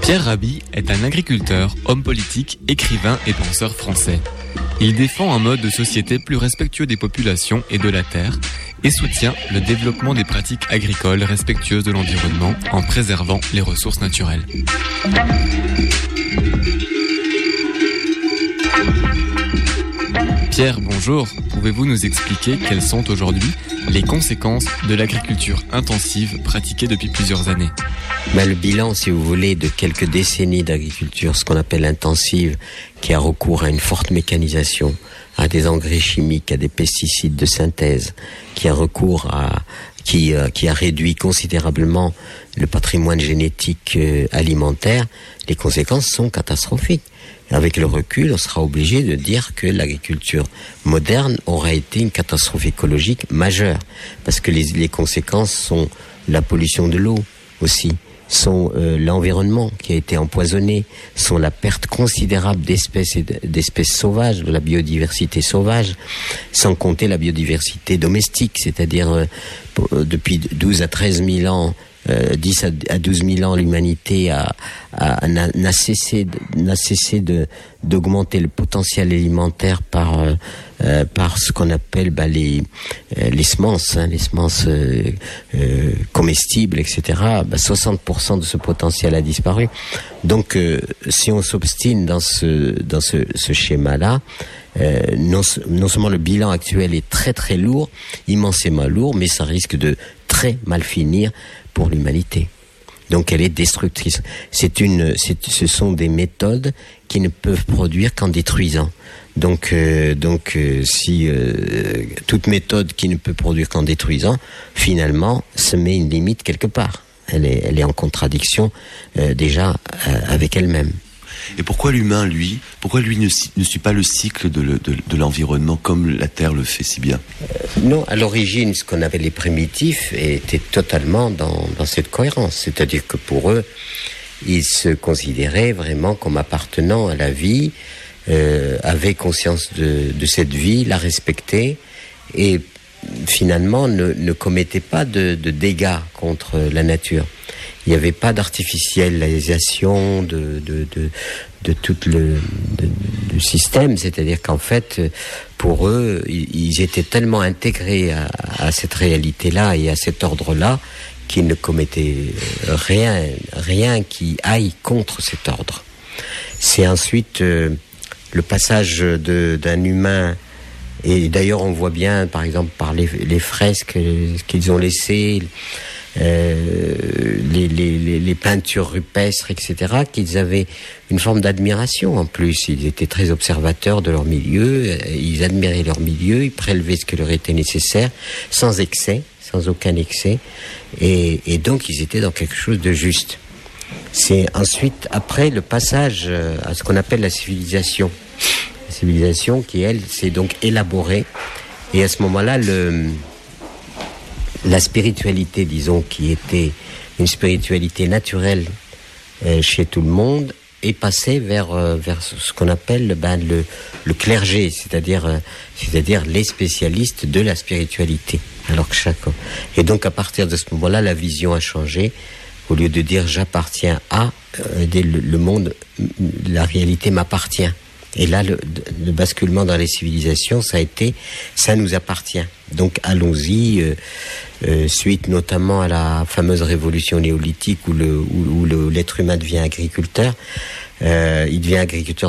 Pierre Rabhi est un agriculteur, homme politique, écrivain et penseur français. Il défend un mode de société plus respectueux des populations et de la terre et soutient le développement des pratiques agricoles respectueuses de l'environnement en préservant les ressources naturelles. Pierre, bonjour. Pouvez-vous nous expliquer quelles sont aujourd'hui les conséquences de l'agriculture intensive pratiquée depuis plusieurs années ? Le bilan, si vous voulez, de quelques décennies d'agriculture, ce qu'on appelle intensive, qui a recours à une forte mécanisation, à des engrais chimiques, à des pesticides de synthèse, qui a réduit considérablement le patrimoine génétique alimentaire, les conséquences sont catastrophiques. Avec le recul, on sera obligé de dire que l'agriculture moderne aura été une catastrophe écologique majeure, parce que les conséquences sont la pollution de l'eau aussi, sont l'environnement qui a été empoisonné, sont la perte considérable d'espèces sauvages, de la biodiversité sauvage, sans compter la biodiversité domestique, c'est-à-dire depuis 12 à 13 000 ans, 10 à 12 000 ans, l'humanité n'a cessé d'augmenter le potentiel alimentaire par ce qu'on appelle les semences, les semences comestibles, etc. 60% de ce potentiel a disparu. Donc, si on s'obstine dans ce schéma-là, non seulement le bilan actuel est très très lourd, immensément lourd, mais ça risque de très mal finir pour l'humanité. Donc elle est destructrice. Ce sont des méthodes qui ne peuvent produire qu'en détruisant. Donc si toute méthode qui ne peut produire qu'en détruisant, finalement, se met une limite quelque part. Elle est en contradiction déjà avec elle-même. Et pourquoi l'humain, pourquoi lui ne suit pas le cycle de l'environnement comme la Terre le fait si bien ? Non, à l'origine, ce qu'on appelle les primitifs était totalement dans cette cohérence. C'est-à-dire que pour eux, ils se considéraient vraiment comme appartenant à la vie, avaient conscience de cette vie, la respectaient et finalement ne commettaient pas de dégâts contre la nature. Il n'y avait pas d'artificialisation de tout le système, c'est-à-dire qu'en fait, pour eux, ils étaient tellement intégrés à cette réalité-là et à cet ordre-là qu'ils ne commettaient rien qui aille contre cet ordre. C'est ensuite le passage d'un humain, et d'ailleurs on voit bien, par exemple, par les fresques qu'ils ont laissées, les peintures rupestres, etc., qu'ils avaient une forme d'admiration en plus. Ils étaient très observateurs de leur milieu, ils admiraient leur milieu, ils prélevaient ce qui leur était nécessaire, sans excès, sans aucun excès, et donc ils étaient dans quelque chose de juste. C'est ensuite, après, le passage à ce qu'on appelle la civilisation. La civilisation qui, elle, s'est donc élaborée, et à ce moment-là, la spiritualité, disons, qui était une spiritualité naturelle chez tout le monde, est passée vers ce qu'on appelle le clergé, c'est-à-dire les spécialistes de la spiritualité. Alors que et donc à partir de ce moment-là, la vision a changé. Au lieu de dire j'appartiens à le monde, la réalité m'appartient. Et là, le basculement dans les civilisations, ça nous appartient. Donc allons-y, suite notamment à la fameuse révolution néolithique où l'être humain devient agriculteur. Il devient agriculteur